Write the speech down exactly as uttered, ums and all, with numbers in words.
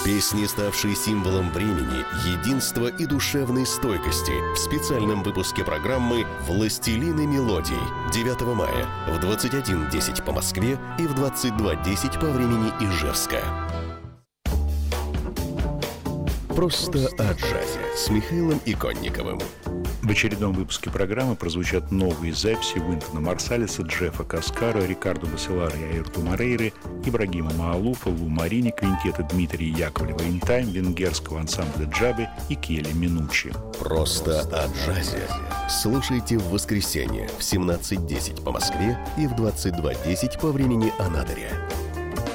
Песни, ставшие символом времени, единства и душевной стойкости в специальном выпуске программы «Властелины мелодий» девятого мая в двадцать один десять по Москве и в двадцать два десять по времени Ижевска. Просто о джазе с Михаилом Иконниковым. В очередном выпуске программы прозвучат новые записи Уинтона Марсалиса, Джеффа Каскара, Рикардо Басселара и Аирту Морейры, Ибрагима Маалуфа, Лу Марини, квинтета Дмитрия Яковлева «Интайм», венгерского ансамбля Джаби и Келли Минуччи. Просто о джазе. Слушайте в воскресенье в семнадцать десять по Москве и в двадцать два десять по времени Анадыря.